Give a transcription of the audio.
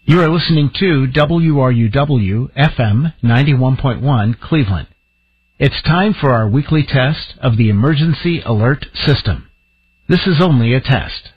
You are listening to WRUW FM 91.1 Cleveland. It's time for our weekly test of the Emergency Alert System. This is only a test.